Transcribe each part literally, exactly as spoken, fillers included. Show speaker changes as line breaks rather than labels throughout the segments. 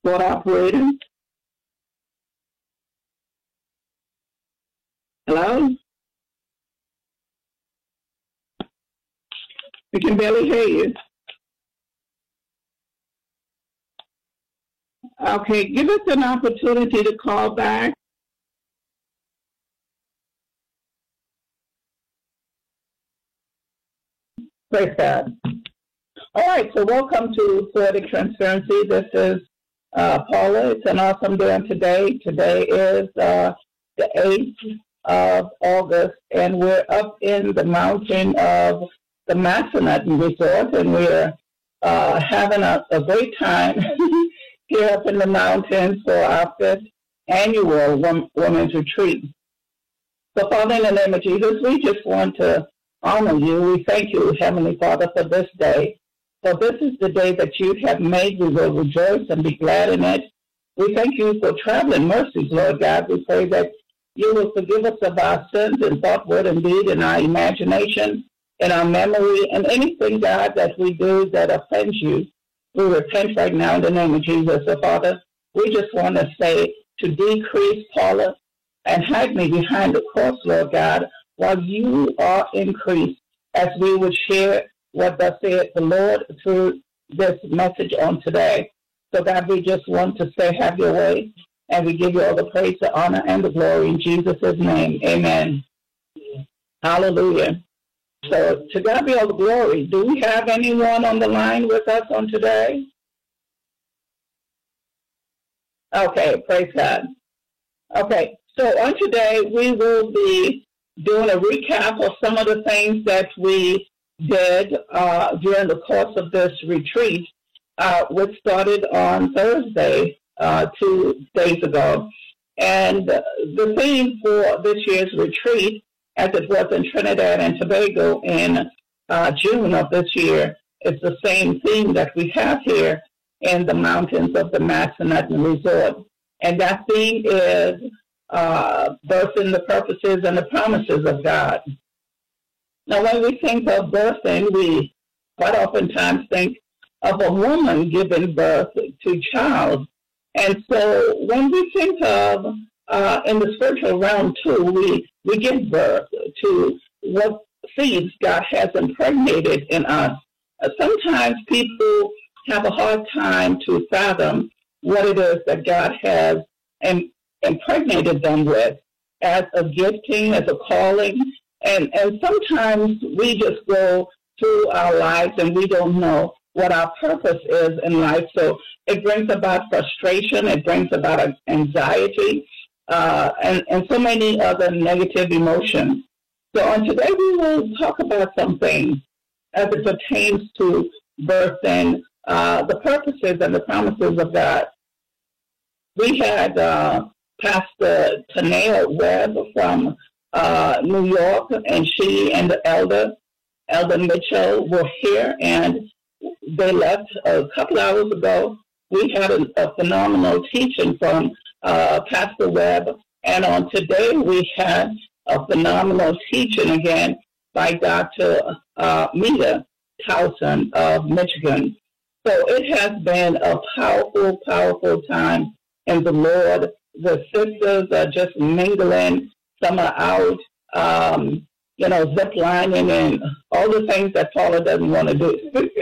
switchboard operator. Hello? We can barely hear you. Okay, give us an opportunity to call back. Praise God. All right, so welcome to Poetic Transparency. This is uh, Paula. It's an awesome day on today. Today is uh, the eighth of August, and we're up in the mountain of the Massanutten Resort, and we're uh, having a, a great time here up in the mountains for our fifth annual Women's Retreat. So, Father, in the name of Jesus, we just want to honor you. We thank you, Heavenly Father, for this day. For this is the day that you have made. We will rejoice and be glad in it. We thank you for traveling mercies, Lord God. We pray that you will forgive us of our sins in thought, word, and deed, in our imagination, in our memory, and anything, God, that we do that offends you. We repent right now in the name of Jesus. So, Father, we just want to say to decrease, Paula, and hide me behind the cross, Lord God, while you are increased, as we would share what thus saith the Lord through this message on today. So, God, we just want to say, have your way, and we give you all the praise, the honor, and the glory in Jesus' name. Amen. Hallelujah. So, to God be all the glory. Do we have anyone on the line with us on today? Okay, praise God. Okay, so on today, we will be doing a recap of some of the things that we did uh, during the course of this retreat, uh, which started on Thursday, uh, two days ago. And uh, the theme for this year's retreat, as it was in Trinidad and Tobago in uh, June of this year, is the same theme that we have here in the mountains of the Massanutten Resort. And that theme is uh, birthing the purposes and the promises of God. Now, when we think of birthing, we quite oftentimes think of a woman giving birth to a child. And so when we think of, uh, in the spiritual realm too, we, we give birth to what seeds God has impregnated in us. Uh, sometimes people have a hard time to fathom what it is that God has im- impregnated them with as a gifting, as a calling. And, and sometimes we just go through our lives and we don't know what our purpose is in life. So it brings about frustration, it brings about anxiety, uh, and, and so many other negative emotions. So on today we will talk about some things as it pertains to birthing uh, the purposes and the promises of God. We had uh, Pastor Tanea Webb from uh, New York, and she and the elder, Elder Mitchell, were here, and they left a couple hours ago. We had a, a phenomenal teaching from uh, Pastor Webb, and on today we had a phenomenal teaching again by Doctor Uh, Mita Towson of Michigan. So it has been a powerful, powerful time in the Lord. The sisters are just mingling. Some are out, um, you know, zip lining and all the things that Paula doesn't want to do.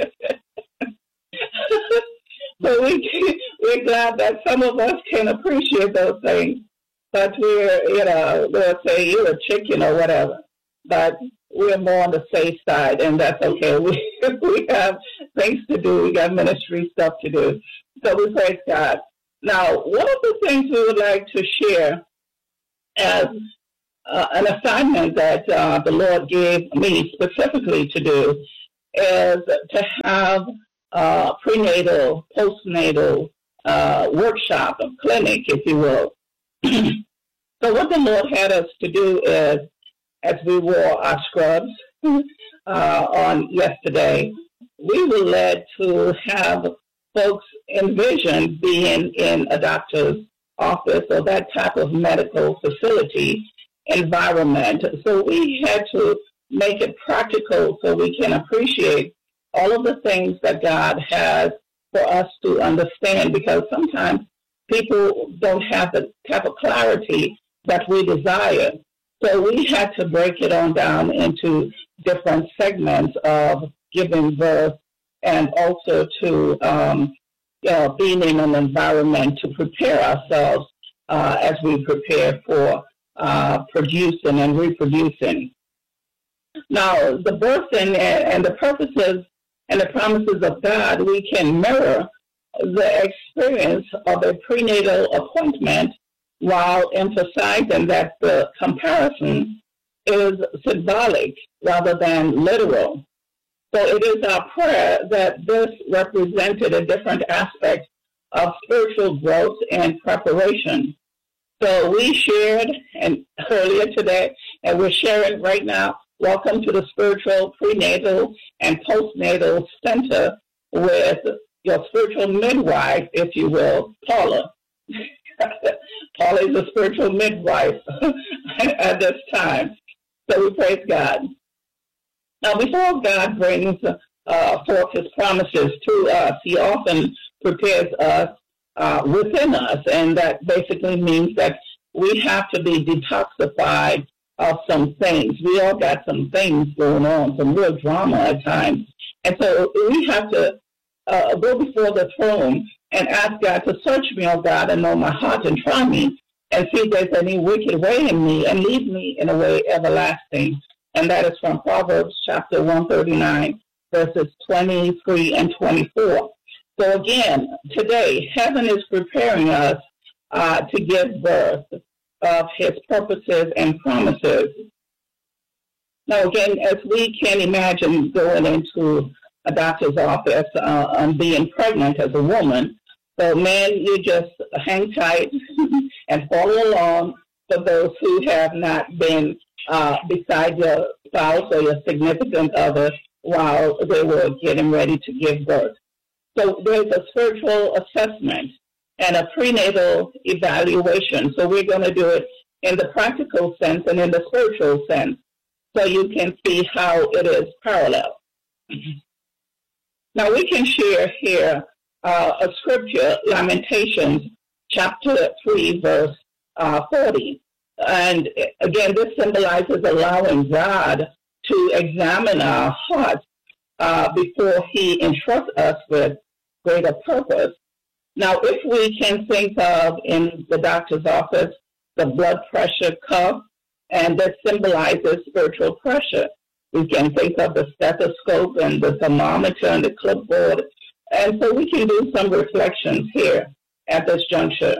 So we, we're glad that some of us can appreciate those things, but we're, you know, they'll say you're a chicken or whatever, but we're more on the safe side, and that's okay. We, we have things to do. We got ministry stuff to do. So we praise God. Now, one of the things we would like to share as uh, an assignment that uh, the Lord gave me specifically to do is to have a prenatal, postnatal uh, workshop, a clinic, if you will. So what the Lord had us to do is, as we wore our scrubs uh, on yesterday, we were led to have folks envision being in a doctor's office or that type of medical facility environment. So we had to make it practical so we can appreciate all of the things that God has for us to understand, because sometimes people don't have the type of clarity that we desire. So we had to break it on down into different segments of giving birth, and also to um, you know, being in an environment to prepare ourselves uh, as we prepare for uh, producing and reproducing. Now, the birthing and the purposes and the promises of God, we can mirror the experience of a prenatal appointment while emphasizing that the comparison is symbolic rather than literal. So it is our prayer that this represented a different aspect of spiritual growth and preparation. So we shared and earlier today, and we're sharing right now, welcome to the Spiritual Prenatal and Postnatal Center with your spiritual midwife, if you will, Paula. Paula is a spiritual midwife at this time. So we praise God. Now, before God brings uh, forth his promises to us, he often prepares us uh, within us, and that basically means that we have to be detoxified of some things. We all got some things going on, some real drama at times. And so we have to uh, go before the throne and ask God to search me, oh God, and know my heart and try me and see if there's any wicked way in me and lead me in a way everlasting. And that is from Proverbs chapter one thirty-nine, verses twenty-three and twenty-four. So again, today, heaven is preparing us uh, to give birth of his purposes and promises. Now, again, as we can imagine going into a doctor's office uh, and being pregnant as a woman, so man, you just hang tight and follow along for those who have not been uh, beside your spouse or your significant other while they were getting ready to give birth. So there's a spiritual assessment and a prenatal evaluation. So we're going to do it in the practical sense and in the spiritual sense, so you can see how it is parallel. Now we can share here uh, a scripture, Lamentations chapter three, verse uh, forty. And again, this symbolizes allowing God to examine our hearts uh, before he entrusts us with greater purpose. Now, if we can think of in the doctor's office the blood pressure cuff, and that symbolizes spiritual pressure. We can think of the stethoscope and the thermometer and the clipboard. And so we can do some reflections here at this juncture.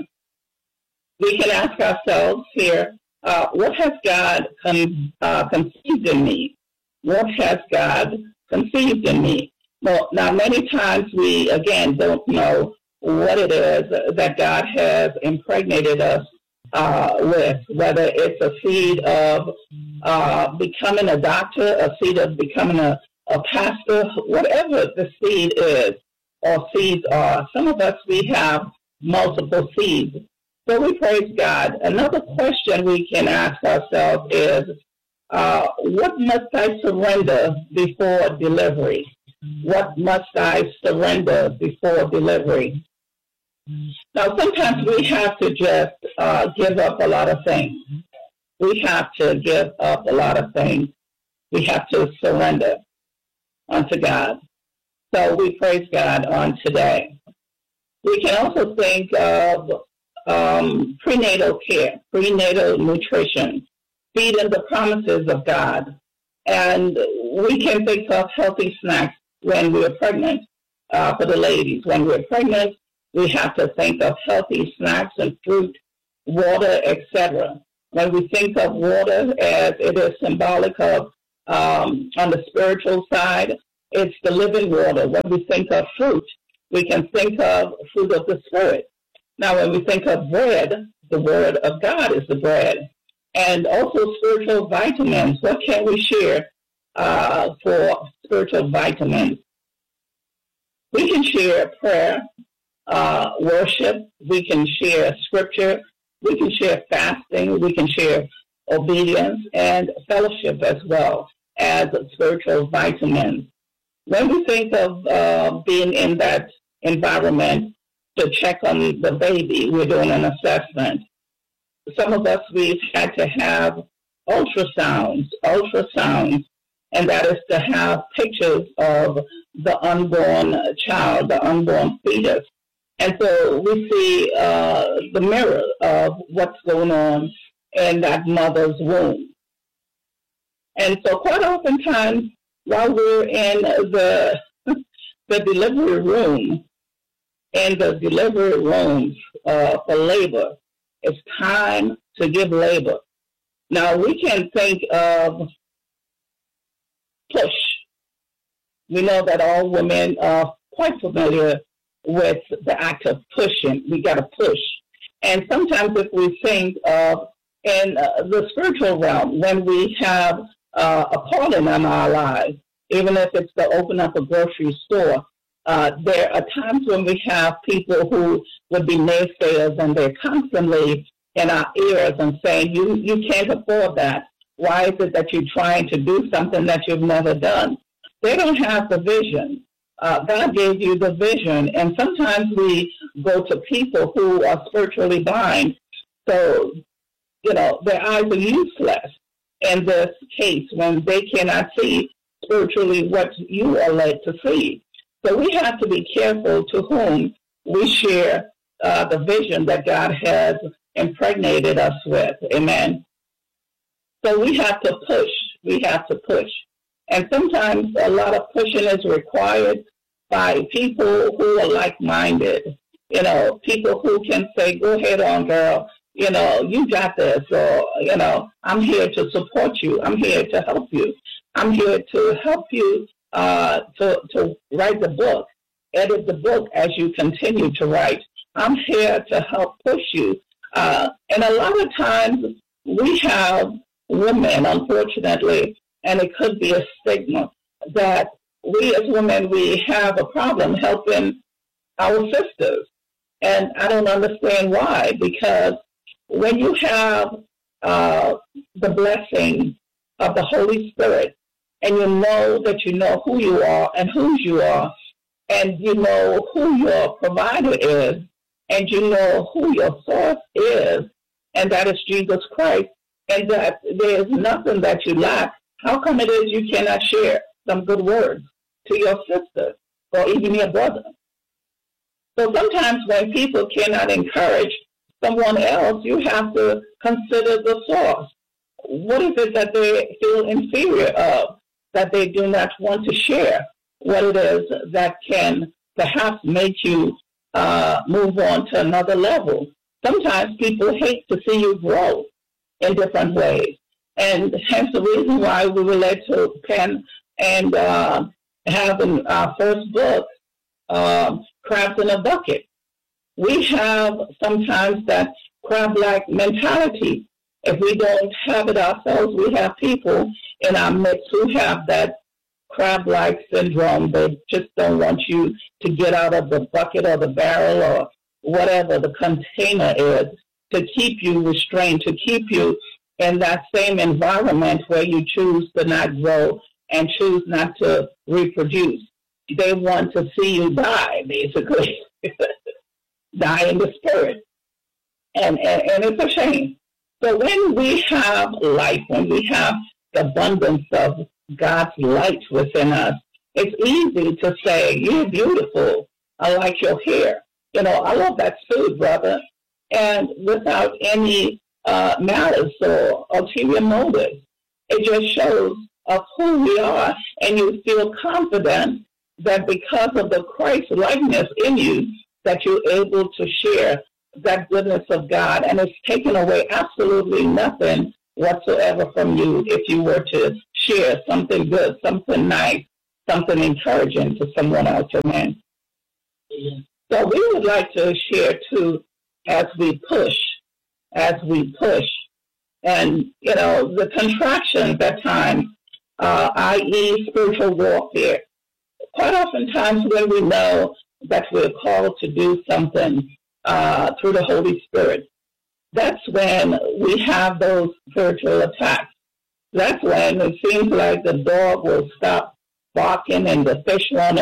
We can ask ourselves here, uh, what has God con- uh, conceived in me? What has God conceived in me? Well, now, many times we, again, don't know what it is that God has impregnated us uh, with, whether it's a seed of uh, becoming a doctor, a seed of becoming a, a pastor, whatever the seed is or seeds are. Some of us, we have multiple seeds. So we praise God. Another question we can ask ourselves is, uh, what must I surrender before delivery? What must I surrender before delivery? Now, sometimes we have to just uh, give up a lot of things. We have to give up a lot of things. We have to surrender unto God. So we praise God on today. We can also think of um, prenatal care, prenatal nutrition, feeding the promises of God. And we can think of healthy snacks when we're pregnant, uh, for the ladies. When we're pregnant, we have to think of healthy snacks and fruit, water, et cetera. When we think of water as it is symbolic of, um, on the spiritual side, it's the living water. When we think of fruit, we can think of fruit of the Spirit. Now, when we think of bread, the Word of God is the bread. And also spiritual vitamins. What can we share uh, for spiritual vitamins? We can share prayer, uh, worship. We can share scripture. We can share fasting. We can share obedience and fellowship as well as spiritual vitamins. When we think of uh, being in that environment to check on the baby. We're doing an assessment. Some of us, we've had to have ultrasounds, ultrasounds, and that is to have pictures of the unborn child, the unborn fetus. And so we see uh, the mirror of what's going on in that mother's womb. And so quite oftentimes, while we're in the, the delivery room, in the delivery room uh, for labor, it's time to give labor. Now, we can think of push. We know that all women are quite familiar with the act of pushing. We got to push. And sometimes if we think of in uh, the spiritual realm, when we have uh, a calling in our lives, even if it's to open up a grocery store, uh, there are times when we have people who would be naysayers, and they're constantly in our ears and saying, you, you can't afford that. Why is it that you're trying to do something that you've never done? They don't have the vision. Uh, God gave you the vision, and sometimes we go to people who are spiritually blind, so, you know, their eyes are useless in this case when they cannot see spiritually what you are led to see. So we have to be careful to whom we share uh, the vision that God has impregnated us with. Amen. So we have to push. We have to push. And sometimes a lot of pushing is required by people who are like-minded. You know, people who can say, go ahead on, girl. You know, you got this. Or, you know, I'm here to support you. I'm here to help you. I'm here to help you uh, to, to write the book, edit the book as you continue to write. I'm here to help push you. Uh, and a lot of times we have women, unfortunately, and it could be a stigma, that we as women, we have a problem helping our sisters. And I don't understand why, because when you have uh, the blessing of the Holy Spirit, and you know that you know who you are and whose you are, and you know who your provider is, and you know who your source is, and that is Jesus Christ, and that there is nothing that you lack, how come it is you cannot share some good words to your sister or even your brother? So sometimes when people cannot encourage someone else, you have to consider the source. What is it that they feel inferior of, that they do not want to share? What it is that can perhaps make you uh, move on to another level? Sometimes people hate to see you grow in different ways. And hence the reason why we were led to pen and uh, have in our first book, uh, Crabs in a Bucket. We have sometimes that crab-like mentality. If we don't have it ourselves, we have people in our midst who have that crab-like syndrome. They just don't want you to get out of the bucket or the barrel or whatever the container is, to keep you restrained, to keep you in that same environment where you choose to not grow and choose not to reproduce. They want to see you die, basically, die in the spirit. And, and, and it's a shame. So when we have life, when we have the abundance of God's light within us, it's easy to say, you're beautiful. I like your hair. You know, I love that suit, brother. And without any uh, malice or ulterior motives, it just shows of who we are, and you feel confident that because of the Christ likeness in you, that you're able to share that goodness of God, and it's taken away absolutely nothing whatsoever from you if you were to share something good, something nice, something encouraging to someone else. Amen. Mm-hmm. So we would like to share too, as we push, as we push, and you know the contractions at times, uh, that is, spiritual warfare. Quite oftentimes when we know that we're called to do something uh, through the Holy Spirit, that's when we have those spiritual attacks. That's when it seems like the dog will stop barking and the fish want to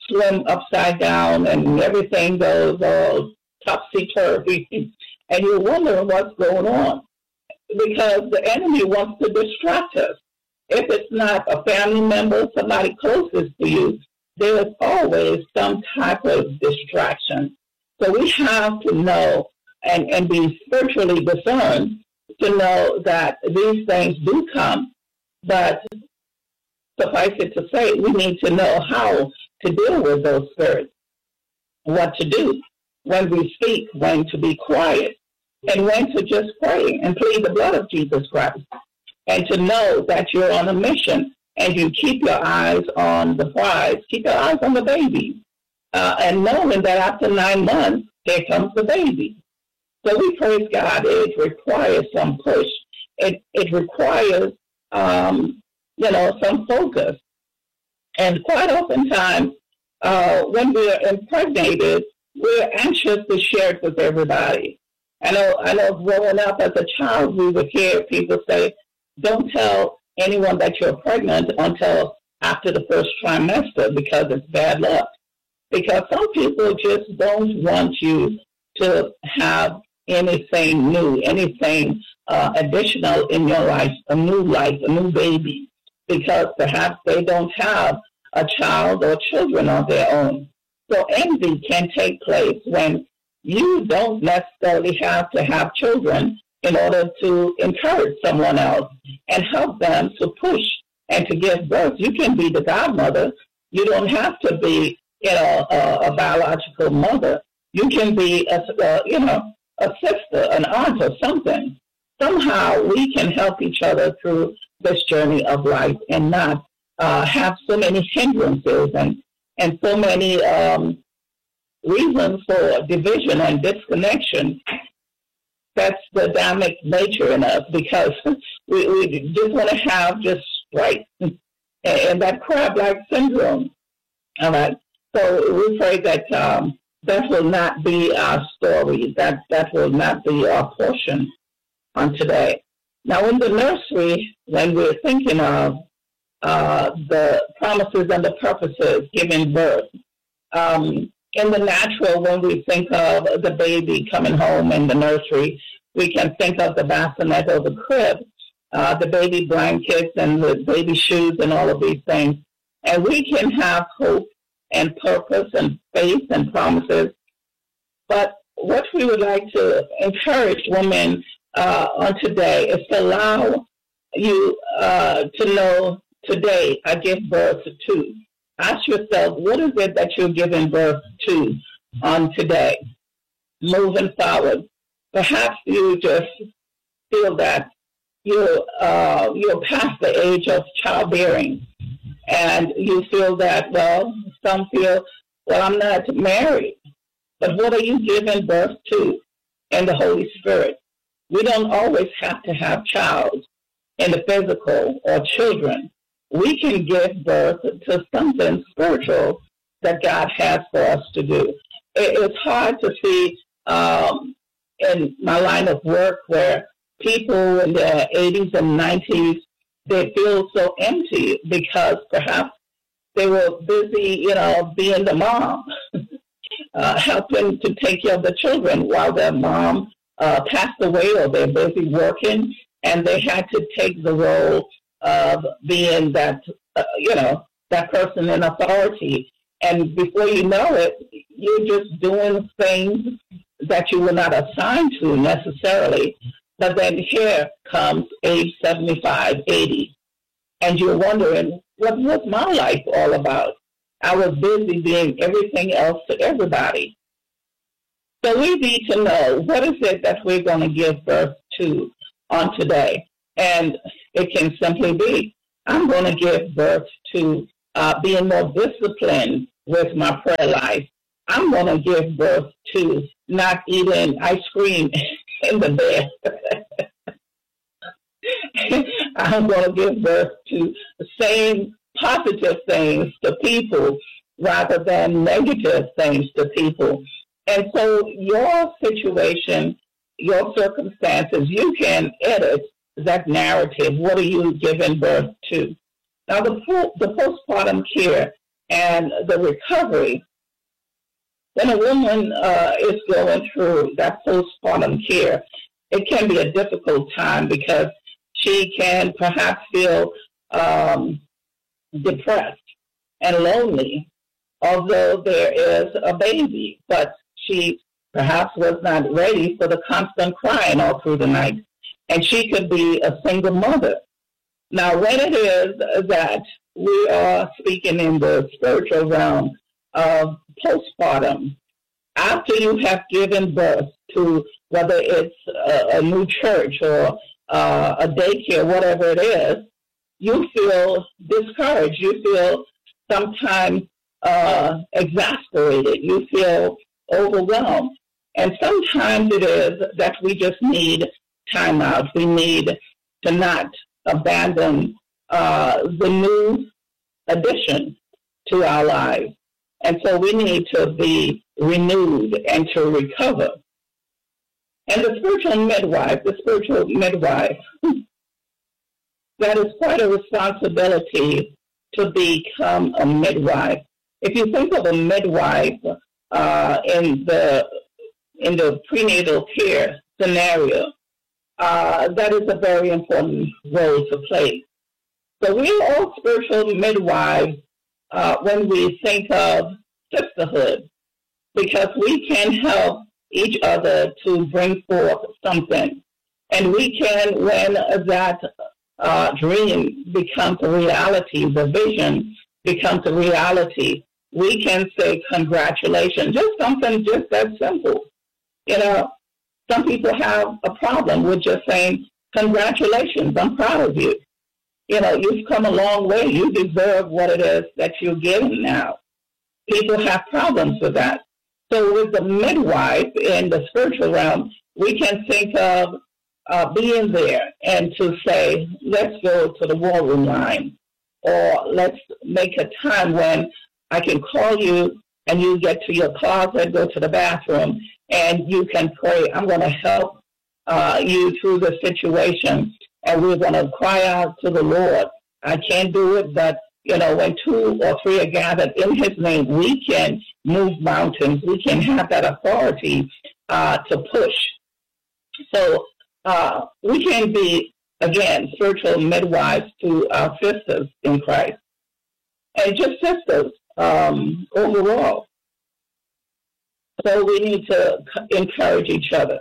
swim upside down and everything goes all topsy-turvy, and you're wondering what's going on because the enemy wants to distract us. If it's not a family member, somebody closest to you, there is always some type of distraction. So we have to know and, and be spiritually discerned to know that these things do come, but suffice it to say, we need to know how to deal with those spirits, what to do, when we speak, when to be quiet, and when to just pray and plead the blood of Jesus Christ, and to know that you're on a mission and you keep your eyes on the prize, keep your eyes on the baby, uh, and knowing that after nine months, here comes the baby. So we praise God. It requires some push. It, it requires, um, you know, some focus. And quite oftentimes, uh, when we're impregnated, we're anxious to share it with everybody. I know, I know growing up as a child, we would hear people say, don't tell anyone that you're pregnant until after the first trimester because it's bad luck. Because some people just don't want you to have anything new, anything uh, additional in your life, a new life, a new baby, because perhaps they don't have a child or children of their own. So envy can take place when you don't necessarily have to have children in order to encourage someone else and help them to push and to give birth. You can be the godmother. You don't have to be, you know, a, a biological mother. You can be, a, a, you know, a sister, an aunt or something. Somehow we can help each other through this journey of life and not uh, have so many hindrances and, and so many um, reasons for division and disconnection. That's the dynamic nature in us because we, we just want to have just strife and, and that crab-like syndrome. All right. So we pray that um, that will not be our story. That that will not be our portion on today. Now, in the nursery, when we're thinking of uh, the promises and the purposes giving birth, um, in the natural, when we think of the baby coming home in the nursery, we can think of the bassinet or the crib, uh, the baby blankets and the baby shoes and all of these things. And we can have hope and purpose and faith and promises. But what we would like to encourage women uh, on today is to allow you uh, to know today I give birth to. Ask yourself, what is it that you're giving birth to on today? Moving forward, perhaps you just feel that you're, uh, you're past the age of childbearing, and you feel that, well, some feel, well, I'm not married, but what are you giving birth to in the Holy Spirit? We don't always have to have child in the physical or children. We can give birth to something spiritual that God has for us to do. It, it's hard to see um, in my line of work where people in their eighties and nineties, they feel so empty because perhaps they were busy, you know, being the mom, uh, helping to take care of the children while their mom uh, passed away, or they're busy working, and they had to take the role of being that, uh, you know, that person in authority. And before you know it, you're just doing things that you were not assigned to necessarily. But then here comes age seventy-five, eighty, and you're wondering, what was my life all about? I was busy being everything else to everybody. So we need to know, what is it that we're going to give birth to on today? And it can simply be, I'm going to give birth to uh, being more disciplined with my prayer life. I'm going to give birth to not eating ice cream in the bed. I'm going to give birth to saying positive things to people rather than negative things to people. And so your situation, your circumstances, you can edit that narrative. What are you giving birth to? Now, the, the postpartum care and the recovery. When a woman uh, is going through that postpartum care, it can be a difficult time because she can perhaps feel um, depressed and lonely, although there is a baby, but she perhaps was not ready for the constant crying all through the night, and she could be a single mother. Now, when it is that we are speaking in the spiritual realm of postpartum, after you have given birth to whether it's a, a new church or uh, a daycare, whatever it is, you feel discouraged. You feel sometimes uh, exasperated. You feel overwhelmed. And sometimes it is that we just need time out. We need to not abandon uh, the new addition to our lives. And so we need to be renewed and to recover. And the spiritual midwife, the spiritual midwife, that is quite a responsibility to become a midwife. If you think of a midwife uh, in the in the prenatal care scenario, uh, that is a very important role to play. So we are all spiritual midwives uh, when we think of sisterhood, because we can help each other to bring forth something. And we can, when that uh, dream becomes a reality, the vision becomes a reality, we can say congratulations, just something just that simple. You know, some people have a problem with just saying, congratulations, I'm proud of you. You know, you've come a long way. You deserve what it is that you're getting now. People have problems with that. So with the midwife in the spiritual realm, we can think of uh, being there and to say, let's go to the war room line, or let's make a time when I can call you and you get to your closet, go to the bathroom, and you can pray. I'm going to help uh, you through the situation, and we're going to cry out to the Lord. I can't do it, but, you know, when two or three are gathered in his name, we can move mountains. We can have that authority uh, to push. So uh, we can be, again, spiritual midwives to our sisters in Christ, and just sisters um, overall. So we need to encourage each other.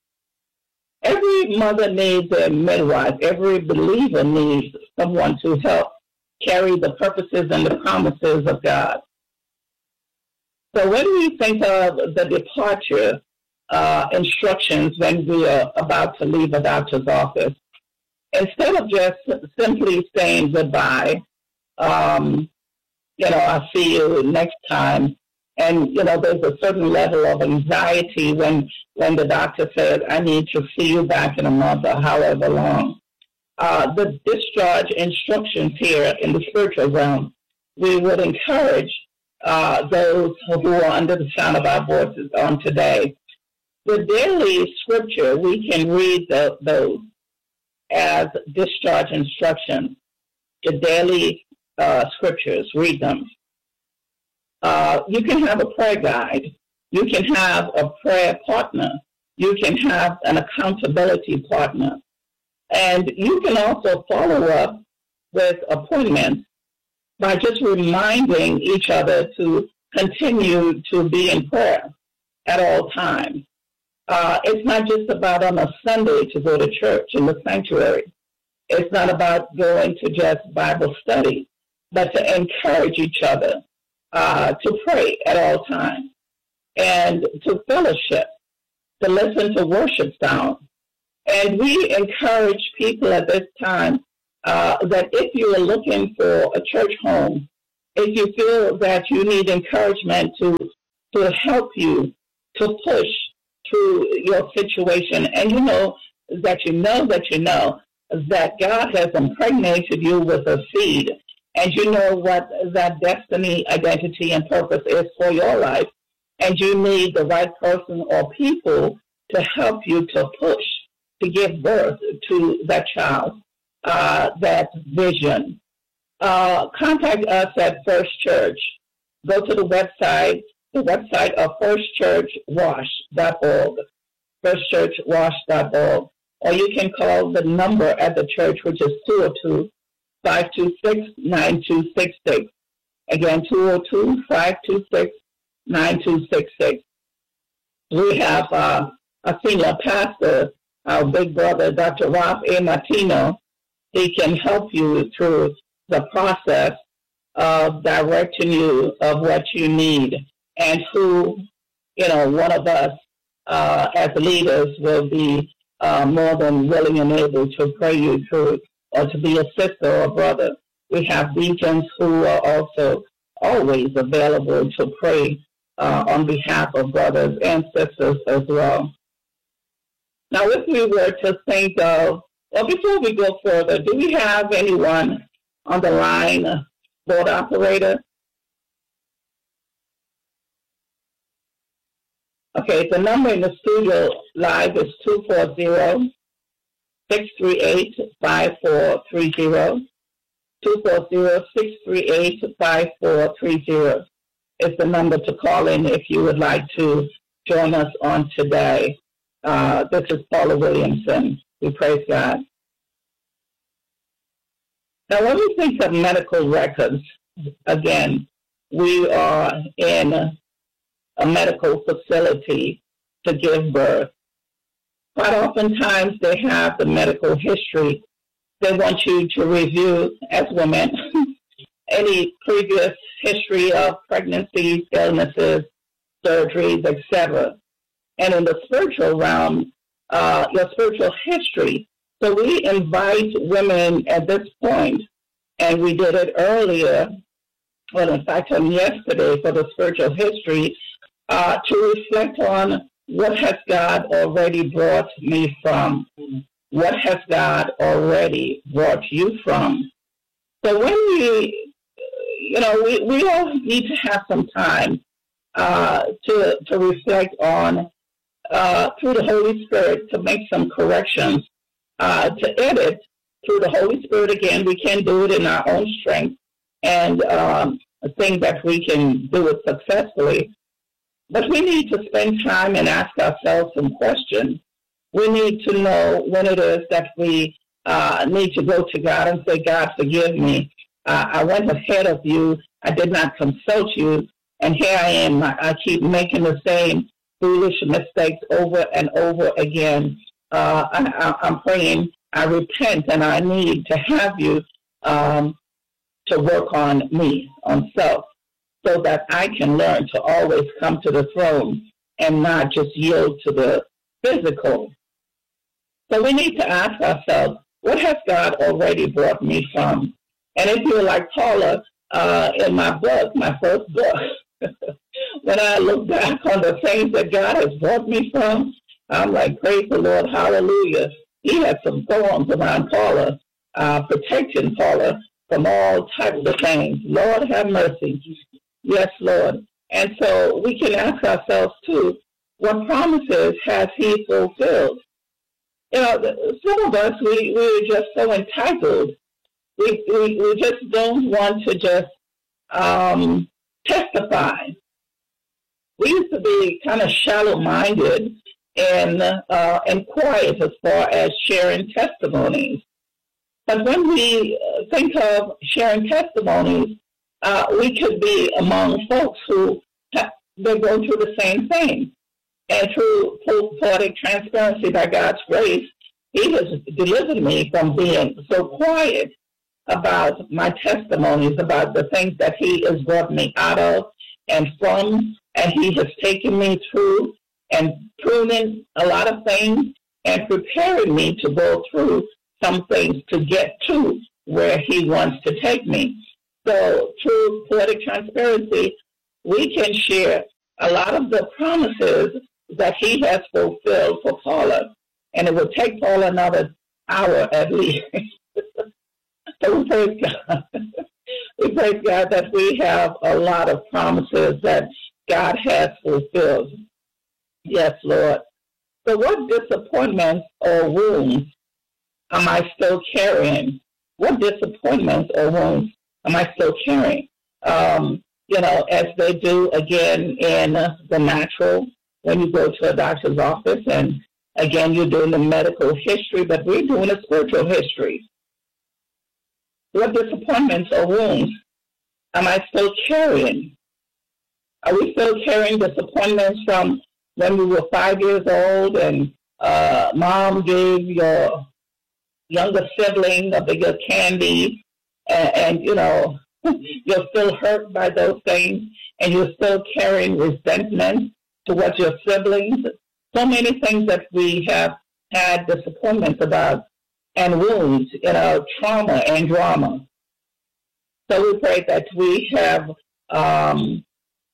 Every mother needs a midwife. Every believer needs someone to help carry the purposes and the promises of God. So when we think of the departure uh, instructions when we are about to leave a doctor's office, instead of just simply saying goodbye, um, you know, I'll see you next time. And, you know, there's a certain level of anxiety when, when the doctor says, I need to see you back in a month or however long. Uh, the discharge instructions here in the spiritual realm, we would encourage uh, those who are under the sound of our voices on today. The daily scripture, we can read the, those as discharge instructions. The daily uh, scriptures, read them. Uh, you can have a prayer guide. You can have a prayer partner. You can have an accountability partner. And you can also follow up with appointments by just reminding each other to continue to be in prayer at all times. Uh, it's not just about on a Sunday to go to church in the sanctuary. It's not about going to just Bible study, but to encourage each other uh, to pray at all times and to fellowship, to listen to worship sound. And we encourage people at this time uh, that if you are looking for a church home, if you feel that you need encouragement to, to help you to push through your situation, and you know that you know that you know that God has impregnated you with a seed, and you know what that destiny, identity, and purpose is for your life, and you need the right person or people to help you to push, to give birth to that child, uh, that vision. Uh, contact us at First Church go to the website, the website of first church wash dot org, first church wash dot org, or you can call the number at the church, which is two oh two, five two six, nine two six six. Again, two oh two, five two six, nine two six six. We have uh, a senior pastor, our big brother, Doctor Ralph A. Martino. He can help you through the process of directing you of what you need, and who, you know, one of us uh, as leaders will be uh, more than willing and able to pray you through, or to be a sister or brother. We have deacons who are also always available to pray uh, on behalf of brothers and sisters as well. Now, if we were to think of, well, before we go further, do we have anyone on the line, board operator? Okay, the number in the studio live is two four zero, six three eight, five four three zero. two four zero, six three eight, five four three zero is the number to call in if you would like to join us on today. Uh, this is Paula Williamson. We praise God. Now, when we think of medical records, again, we are in a medical facility to give birth. Quite oftentimes, they have the medical history. They want you to review, as women, any previous history of pregnancies, illnesses, surgeries, et cetera. And in the spiritual realm, uh, your spiritual history. So we invite women at this point, and we did it earlier, well, in fact, on yesterday for the spiritual history, uh, to reflect on what has God already brought me from. What has God already brought you from? So when we, you know, we, we all need to have some time uh, to, to reflect on, uh, through the Holy Spirit, to make some corrections, uh, to edit through the Holy Spirit. Again, we can't do it in our own strength and um, think that we can do it successfully. But we need to spend time and ask ourselves some questions. We need to know when it is that we uh, need to go to God and say, God, forgive me. Uh, I went ahead of you. I did not consult you. And here I am. I, I keep making the same foolish mistakes over and over again. Uh, I, I, I'm praying. I repent, and I need to have you um, to work on me, on self, so that I can learn to always come to the throne and not just yield to the physical. So we need to ask ourselves, what has God already brought me from? And if you're like Paula, uh, in my book, my first book, when I look back on the things that God has brought me from, I'm like, praise the Lord, hallelujah. He had some thorns around Paula, uh, protecting Paula from all types of things. Lord, have mercy. Yes, Lord. And so we can ask ourselves, too, what promises has he fulfilled? You know, some of us, we, we're just so entitled. We, we, we just don't want to just um, testify. We used to be kind of shallow-minded and, uh, and quiet as far as sharing testimonies. But when we think of sharing testimonies, uh, we could be among folks who have, they're going through the same thing. And through full poetic transparency by God's grace, he has delivered me from being so quiet about my testimonies, about the things that he has brought me out of and from, and he has taken me through and pruning a lot of things and preparing me to go through some things to get to where he wants to take me. So through poetic transparency, we can share a lot of the promises that he has fulfilled for Paula. And it will take Paula another hour at least. So we praise God. We praise God that we have a lot of promises that God has fulfilled. Yes, Lord. So what disappointments or wounds am I still carrying? What disappointments or wounds am I still carrying? Um, you know, as they do again in the natural when you go to a doctor's office. And again, you're doing the medical history, but we're doing a spiritual history. What disappointments or wounds am I still carrying? Are we still carrying disappointments from when we were five years old and uh, mom gave your younger sibling a bigger candy and, and, you know, you're still hurt by those things and you're still carrying resentment towards your siblings? So many things that we have had disappointments about and wounds, you know, trauma and drama. So we pray that we have, um,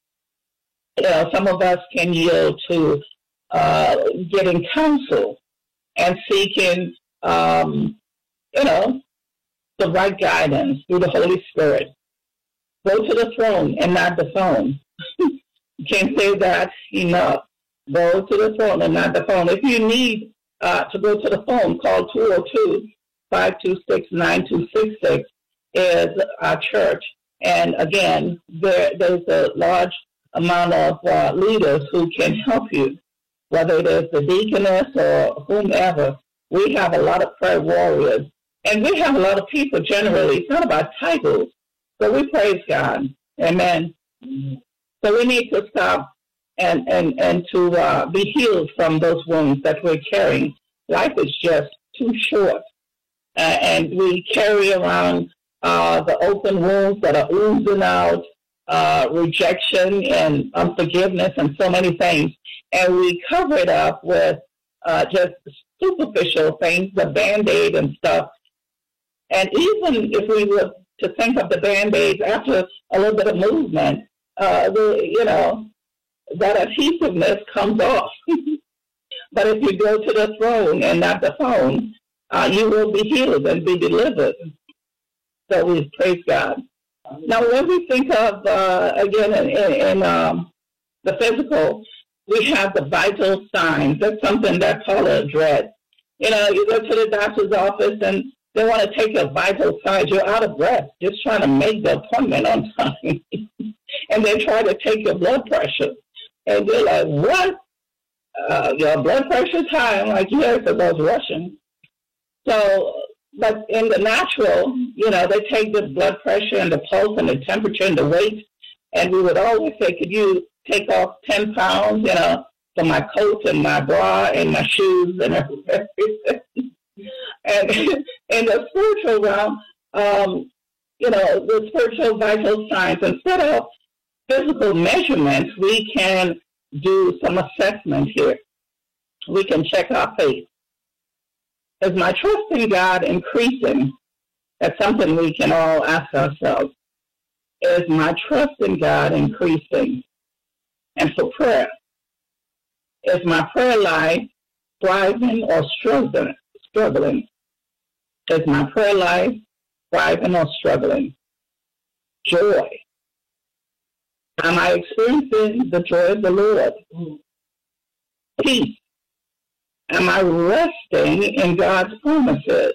you know, some of us can yield to uh, getting counsel and seeking, um, you know, the right guidance through the Holy Spirit. Go to the throne and not the phone. You can't say that enough. Go to the phone and not the phone. If you need uh, to go to the phone, call two oh two, five two six, nine two six six is our church. And again, there, there's a large amount of uh, leaders who can help you, whether it is the deaconess or whomever. We have a lot of prayer warriors. And we have a lot of people generally. It's not about titles. So we praise God. Amen. So we need to stop and, and, and to uh, be healed from those wounds that we're carrying. Life is just too short. Uh, and we carry around uh, the open wounds that are oozing out, uh, rejection and unforgiveness and so many things. And we cover it up with uh, just superficial things, the Band-Aid and stuff. And even if we were to think of the Band-Aids after a little bit of movement, uh, the, you know, that adhesiveness comes off. But if you go to the throne and not the phone, uh, you will be healed and be delivered. So we praise God. Now, when we think of, uh, again, in, in, in um, the physical, we have the vital signs. That's something that Paula addressed. You know, you go to the doctor's office and they want to take your vital signs. You're out of breath, just trying to make the appointment on time. And they try to take your blood pressure. And they're like, what? Uh, your blood pressure's high. I'm like, yeah, because I was rushing. So, but in the natural, you know, they take the blood pressure and the pulse and the temperature and the weight. And we would always say, could you take off ten pounds, you know, from my coat and my bra and my shoes and everything. And in the spiritual realm, um, you know, the spiritual vital signs, instead of physical measurements, we can do some assessment here. We can check our faith. Is my trust in God increasing? That's something we can all ask ourselves. Is my trust in God increasing? And for prayer, is my prayer life thriving or struggling? Struggling? Is my prayer life thriving or struggling? Joy. Am I experiencing the joy of the Lord? Peace. Am I resting in God's promises?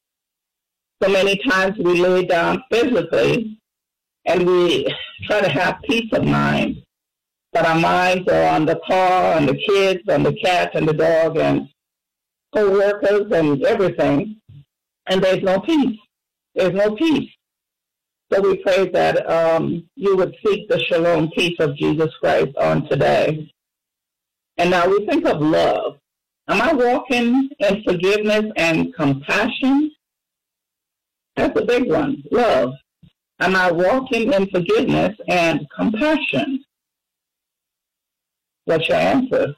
So many times we lay down physically and we try to have peace of mind, but our minds are on the car, on the kids, on the cat and the dog and co-workers and everything, and there's no peace. There's no peace. So we pray that um, you would seek the shalom peace of Jesus Christ on today. And now we think of love. Am I walking in forgiveness and compassion? That's a big one. Love. Am I walking in forgiveness and compassion? What's your answer?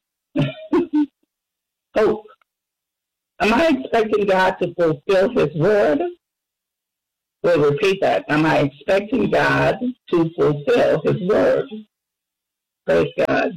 Hope. Am I expecting God to fulfill his word? We'll repeat that. Am I expecting God to fulfill his word? Praise God.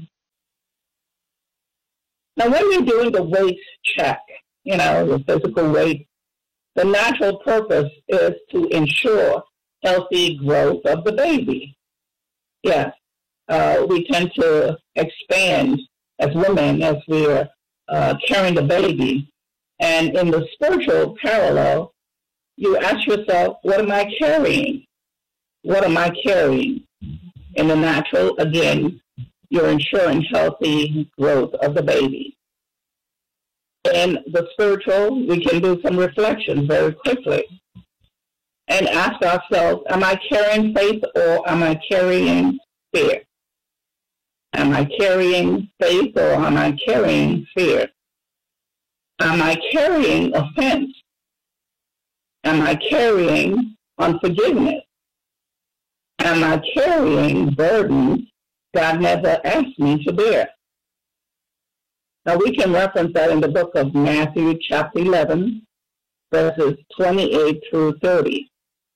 Now, when you're doing the weight check, you know, the physical weight, the natural purpose is to ensure healthy growth of the baby. Yes, uh, we tend to expand as women as we're uh, carrying the baby. And in the spiritual parallel, you ask yourself, what am I carrying? What am I carrying? In the natural, again, you're ensuring healthy growth of the baby. In the spiritual, we can do some reflection very quickly and ask ourselves, am I carrying faith or am I carrying fear? Am I carrying faith or am I carrying fear? Am I carrying offense? Am I carrying unforgiveness? Am I carrying burdens God never asked me to bear? Now we can reference that in the book of Matthew chapter eleven, verses twenty-eight through thirty.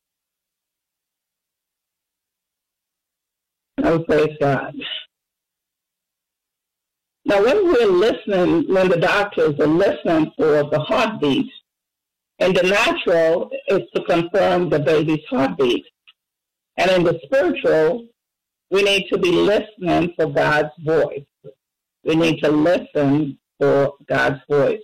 Oh, praise God. Now when we're listening, when the doctors are listening for the heartbeat, in the natural, it's to confirm the baby's heartbeat. And in the spiritual, we need to be listening for God's voice. We need to listen for God's voice.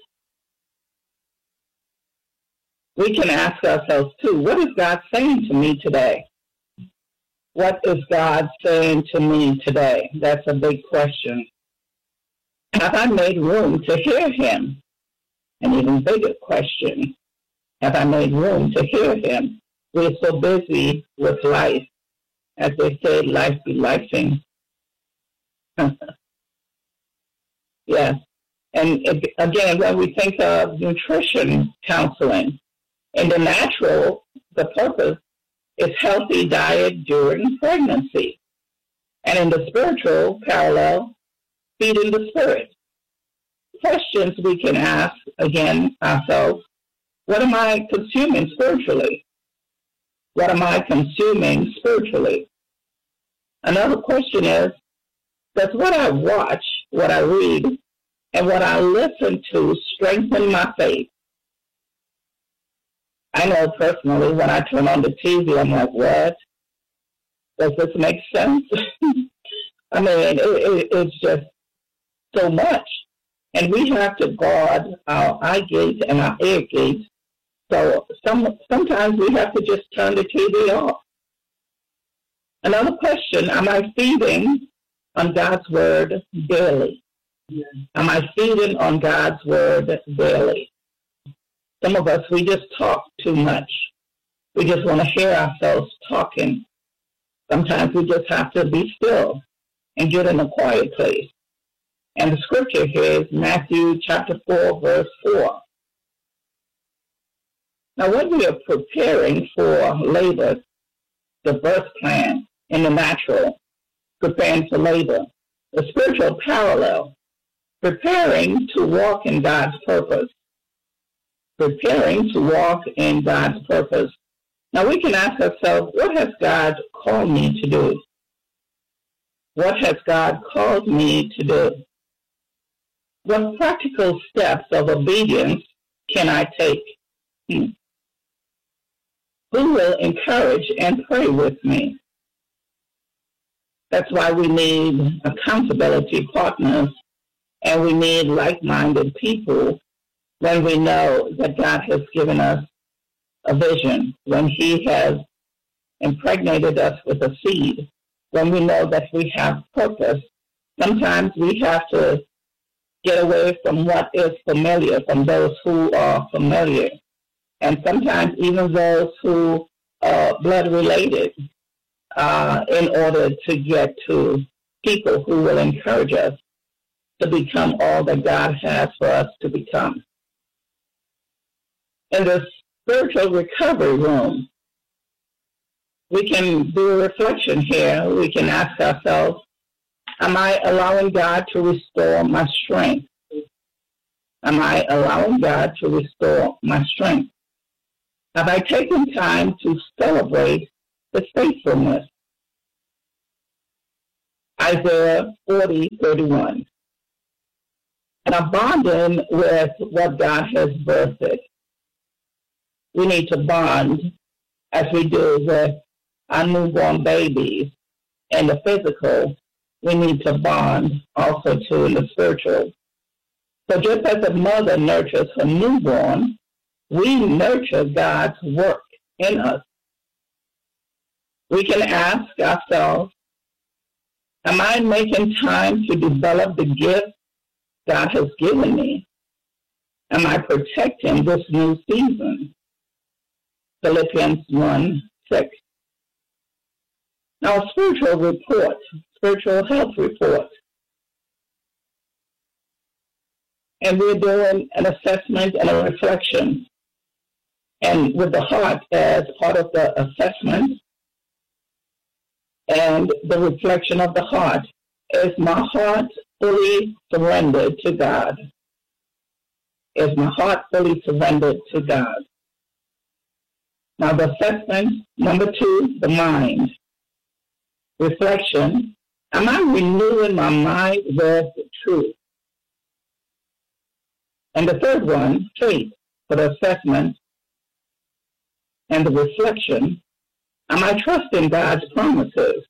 We can ask ourselves, too, what is God saying to me today? What is God saying to me today? That's a big question. Have I made room to hear him? An even bigger question. Have I made room to hear him? We're so busy with life. As they say, life be lifing. Yes. And it, again, when we think of nutrition counseling, in the natural, the purpose is healthy diet during pregnancy. And in the spiritual parallel, feeding the spirit. Questions we can ask, again, ourselves, what am I consuming spiritually? What am I consuming spiritually? Another question is, does what I watch, what I read, and what I listen to strengthen my faith? I know personally, when I turn on the T V, I'm like, what? Does this make sense? I mean, it, it, it's just so much. And we have to guard our eye gate and our ear gate. So some, sometimes we have to just turn the T V off. Another question, am I feeding on God's word daily? Yeah. Am I feeding on God's word daily? Some of us, we just talk too much. We just want to hear ourselves talking. Sometimes we just have to be still and get in a quiet place. And the scripture here is Matthew chapter four, verse four. Now, when we are preparing for labor, the birth plan in the natural, preparing for labor, the spiritual parallel, preparing to walk in God's purpose, preparing to walk in God's purpose. Now, we can ask ourselves, what has God called me to do? What has God called me to do? What practical steps of obedience can I take? Hmm. Who will encourage and pray with me? That's why we need accountability partners, and we need like-minded people when we know that God has given us a vision, when he has impregnated us with a seed, when we know that we have purpose. Sometimes we have to get away from what is familiar, from those who are familiar. And sometimes even those who are blood related, uh, in order to get to people who will encourage us to become all that God has for us to become. In the spiritual recovery room, we can do a reflection here. We can ask ourselves, am I allowing God to restore my strength? Am I allowing God to restore my strength? Have I taken time to celebrate the faithfulness? Isaiah forty, thirty-one. And I'm bonding with what God has birthed. We need to bond as we do with our newborn babies. In the physical, we need to bond also too in the spiritual. So just as a mother nurtures her newborn, we nurture God's work in us. We can ask ourselves, Am I making time to develop the gift God has given me? Am I protecting this new season? Philippians one six. Now, spiritual report, spiritual health report. And we're doing an assessment and a reflection. And with the heart as part of the assessment and the reflection of the heart, is my heart fully surrendered to God? Is my heart fully surrendered to God? Now the assessment, number two, the mind. Reflection, am I renewing my mind with truth? And the third one, faith, for the assessment and the reflection, am I trusting God's promises?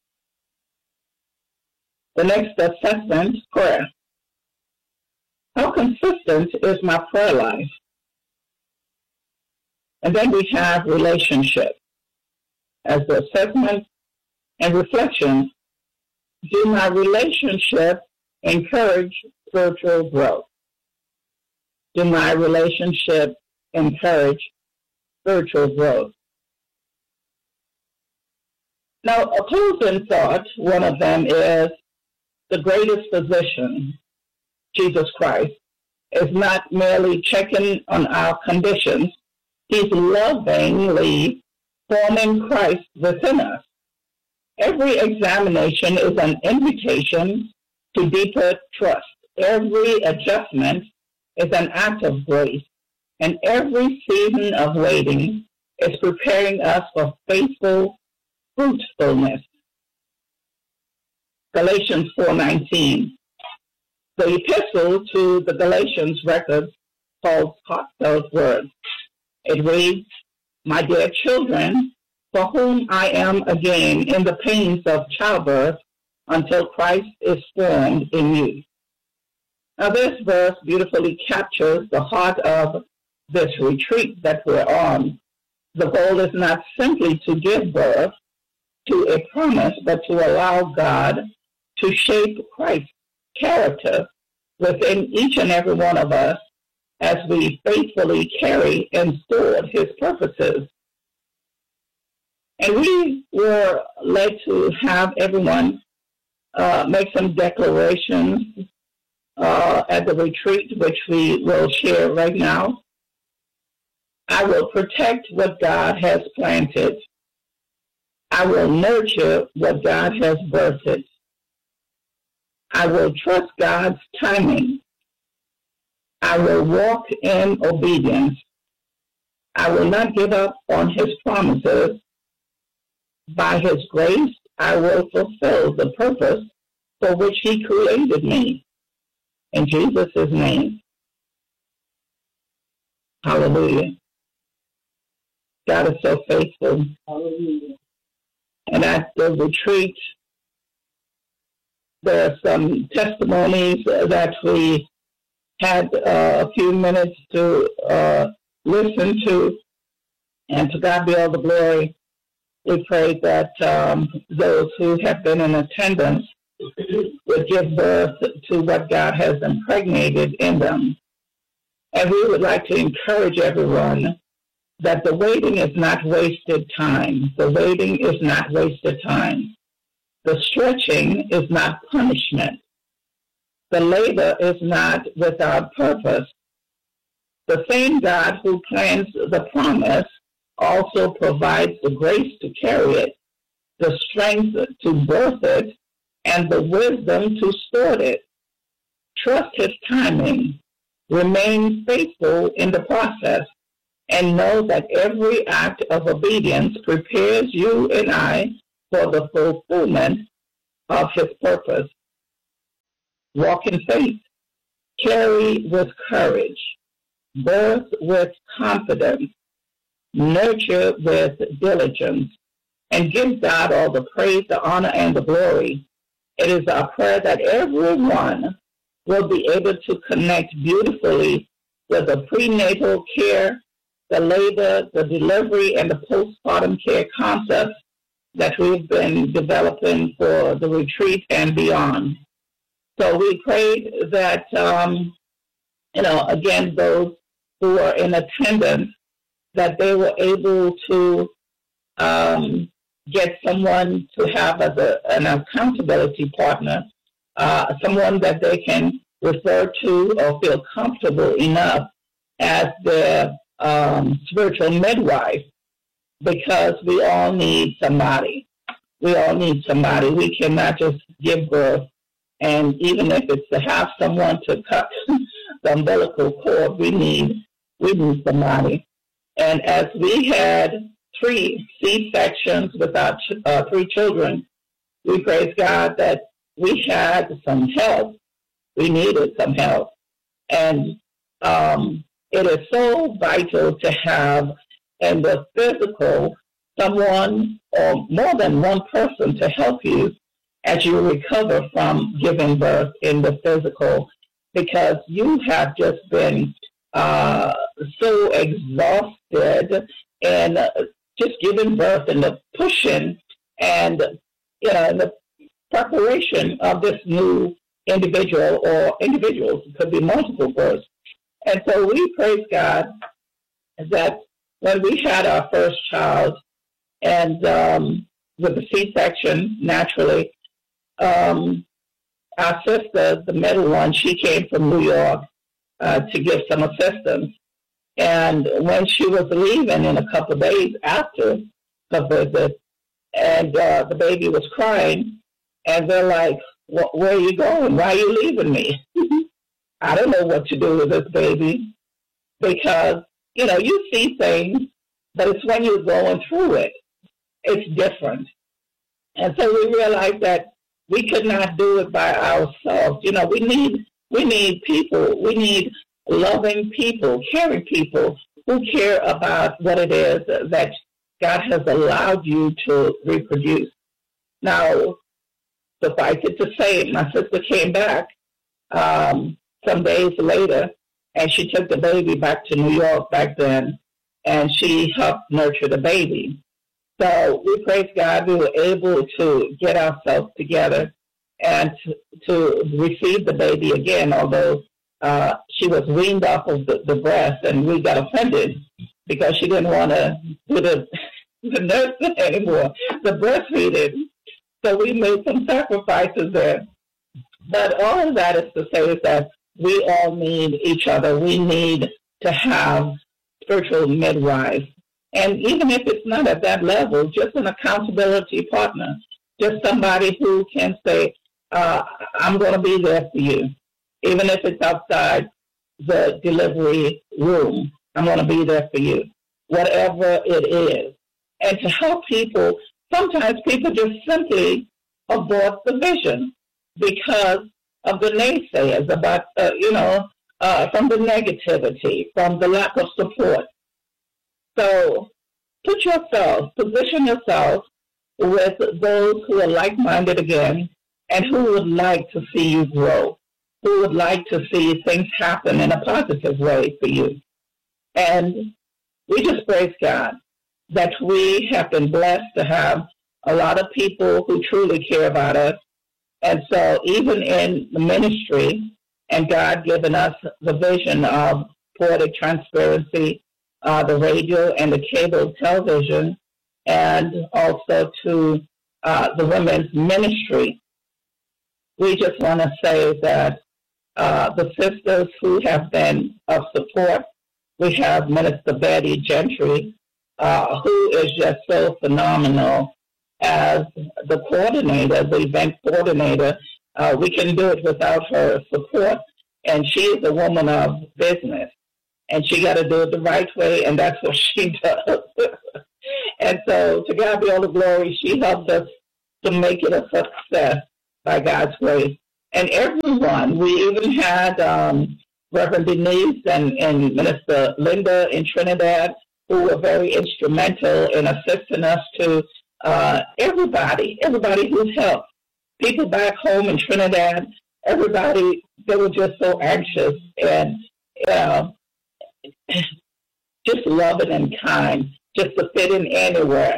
The next assessment, prayer. How consistent is my prayer life? And then we have relationship. As the assessment and reflection, do my relationship encourage spiritual growth? Do my relationship encourage spiritual growth? Now, a closing thought, one of them is the greatest physician, Jesus Christ, is not merely checking on our conditions. He's lovingly forming Christ within us. Every examination is an invitation to deeper trust. Every adjustment is an act of grace. And every season of waiting is preparing us for faithful fruitfulness. Galatians four nineteen. The epistle to the Galatians records Paul's heartfelt words. It reads, "My dear children, for whom I am again in the pains of childbirth until Christ is formed in you." Now this verse beautifully captures the heart of this retreat that we're on. The goal is not simply to give birth to a promise, but to allow God to shape Christ's character within each and every one of us as we faithfully carry and steward his purposes. And we were led to have everyone uh, make some declarations uh, at the retreat, which we will share right now. I will protect what God has planted. I will nurture what God has birthed. I will trust God's timing. I will walk in obedience. I will not give up on his promises. By his grace, I will fulfill the purpose for which he created me. In Jesus' name. Hallelujah. God is so faithful. Hallelujah. And at the retreat, there are some testimonies that we had uh, a few minutes to uh, listen to, and to God be all the glory. We pray that um, those who have been in attendance would give birth to what God has impregnated in them. And we would like to encourage everyone that the waiting is not wasted time. The waiting is not wasted time. The stretching is not punishment. The labor is not without purpose. The same God who plans the promise also provides the grace to carry it, the strength to birth it, and the wisdom to steward it. Trust his timing. Remain faithful in the process, and know that every act of obedience prepares you and I for the fulfillment of his purpose. Walk in faith. Carry with courage. Birth with confidence. Nurture with diligence. And give God all the praise, the honor, and the glory. It is our prayer that everyone will be able to connect beautifully with the prenatal care, the labor, the delivery, and the postpartum care concepts that we've been developing for the retreat and beyond. So we prayed that, um, you know, again, those who are in attendance, that they were able to um, get someone to have as a, an accountability partner, uh, someone that they can refer to or feel comfortable enough as their um, spiritual midwife, because we all need somebody. We all need somebody. We cannot just give birth, and even if it's to have someone to cut the umbilical cord, we need we need somebody. And as we had three C-sections with our ch- uh, three children, we praise God that we had some help. We needed some help. And um, it is so vital to have in the physical someone or more than one person to help you as you recover from giving birth in the physical, because you have just been uh, so exhausted and uh, just giving birth and the pushing and you know the preparation of this new individual or individuals. It could be multiple births. And so we praise God that when we had our first child, and um, with the C-section, naturally, um, our sister, the middle one, she came from New York uh, to give some assistance. And when she was leaving in a couple of days after the visit, and uh, the baby was crying, and they're like, where are you going? Why are you leaving me? I don't know what to do with this baby, because, you know, you see things, but it's when you're going through it, it's different. And so we realized that we could not do it by ourselves. You know, we need we need people. We need loving people, caring people who care about what it is that God has allowed you to reproduce. Now, suffice it to say, my sister came back um, some days later, and she took the baby back to New York back then, and she helped nurture the baby. So we praise God, we were able to get ourselves together and to, to receive the baby again, although uh, she was weaned off of the, the breast, and we got offended because she didn't want to do the, the nursing anymore, the breastfeeding. So we made some sacrifices there. But all of that is to say is that we all need each other. We need to have spiritual midwives. And even if it's not at that level, just an accountability partner, just somebody who can say, uh, I'm going to be there for you. Even if it's outside the delivery room, I'm going to be there for you, whatever it is. And to help people, sometimes people just simply abort the vision because of the naysayers about, uh, you know, uh, from the negativity, from the lack of support. So put yourself, position yourself with those who are like-minded again and who would like to see you grow, who would like to see things happen in a positive way for you. And we just praise God that we have been blessed to have a lot of people who truly care about us. And so even in the ministry, and God given us the vision of Poetic Transparency, uh, the radio and the cable television, and also to uh, the women's ministry, we just want to say that uh, the sisters who have been of support, we have Minister Betty Gentry, uh, who is just so phenomenal as the coordinator, the event coordinator. Uh, we can do it without her support, and she is a woman of business, and she got to do it the right way, and that's what she does. And so, to God be all the glory. She helped us to make it a success by God's grace. And everyone, we even had um, Reverend Denise and, and Minister Linda in Trinidad, who were very instrumental in assisting us to uh, everybody, everybody who's helped. People back home in Trinidad, everybody, they were just so anxious and uh, just loving and kind, just to fit in anywhere.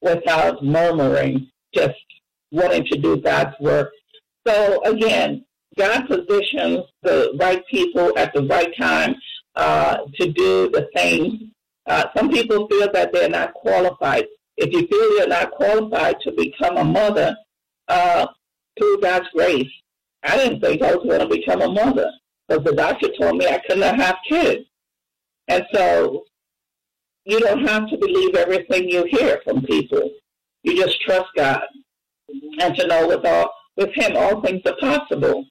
without murmuring, just wanting to do God's work. So again, God positions the right people at the right time uh, to do the things. Uh, some people feel that they're not qualified. If you feel you're not qualified to become a mother, uh, through God's grace, I didn't think I was going to become a mother because the doctor told me I could not have kids. And so you don't have to believe everything you hear from people. You just trust God and to know with all with Him all things are possible.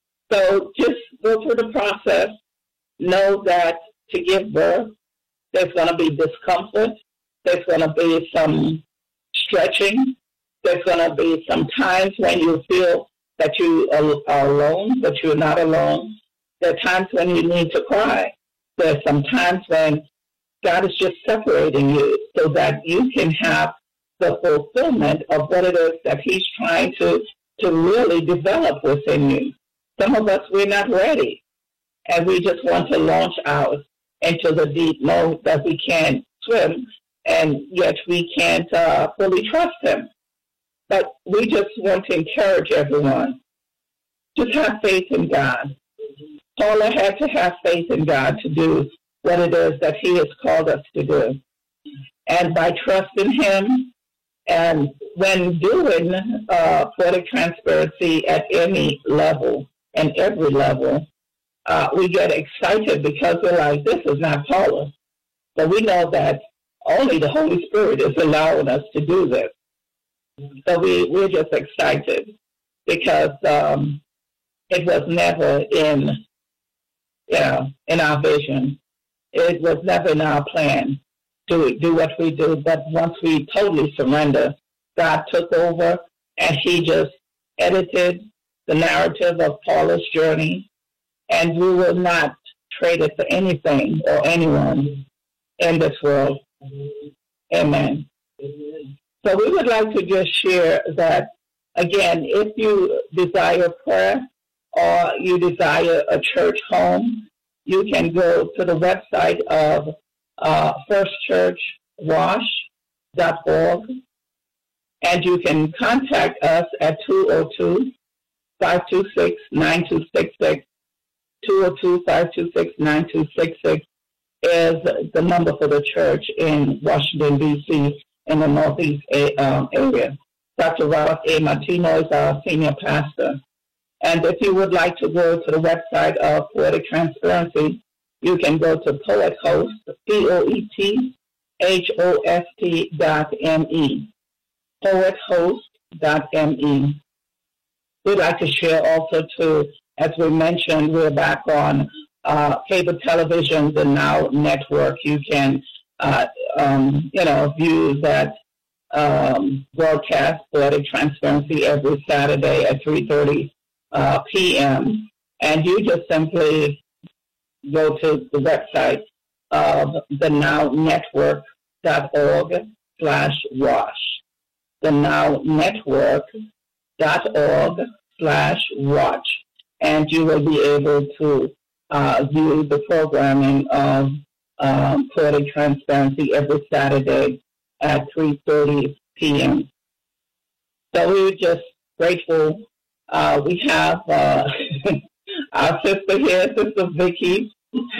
So just go through the process. Know that to give birth, there's going to be discomfort. There's going to be some stretching. There's going to be some times when you feel that you are alone, but you're not alone. There are times when you need to cry. There are some times when God is just separating you so that you can have the fulfillment of what it is that He's trying to, to really develop within you. Some of us, we're not ready, and we just want to launch out into the deep, know that we can't swim, and yet we can't uh, fully trust Him. But we just want to encourage everyone. Just have faith in God. Paula had to have faith in God to do what it is that He has called us to do. And by trusting Him, and when doing uh, poetic transparency at any level and every level, uh, we get excited because we're like, this is not Paula. But we know that only the Holy Spirit is allowing us to do this. So we, we're just excited because um, it was never in, you know, in our vision. It was never in our plan to do what we do. But once we totally surrender, God took over and He just edited the narrative of Paula's journey. And we will not trade it for anything or anyone in this world. Amen. So we would like to just share that, again, if you desire prayer or you desire a church home, you can go to the website of uh, first church wash dot org, and you can contact us at two oh two, five two six, nine two six six. two oh two, five two six, nine two six six is the number for the church in Washington, D C, in the Northeast um, area. Doctor Ralph A. Martino is our senior pastor. And if you would like to go to the website of Poetic Transparency, you can go to Poet Host, P O E T H O S T dot M E, poet host dot M E. We'd like to share also, too, as we mentioned, we're back on uh, cable television, the Now Network. You can, uh, um, you know, view that um, broadcast, Poetic Transparency, every Saturday at three thirty uh, p.m. And you just simply go to the website of the now network dot org slash wash, the now network dot org slash watch. And you will be able to uh, view the programming of um, Poetic Transparency every Saturday at three thirty p.m. So we're just grateful. Uh, we have uh, our sister here, Sister Vicki.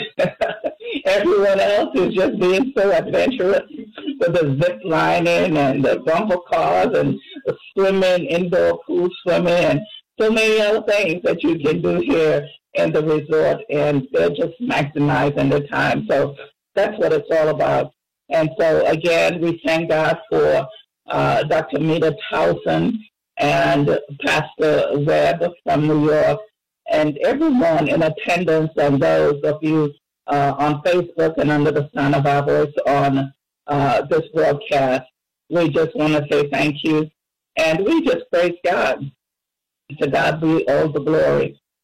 Everyone else is just being so adventurous with the zip lining and the bumper cars and the swimming, indoor pool swimming, and so many other things that you can do here in the resort, and they're just maximizing the time. So that's what it's all about. And so, again, we thank God for uh, Doctor Meta Towson and Pastor Webb from New York, and everyone in attendance, and those of you uh, on Facebook and under the sound of our voice on uh, this broadcast. We just want to say thank you, and we just praise God. To God be all the glory.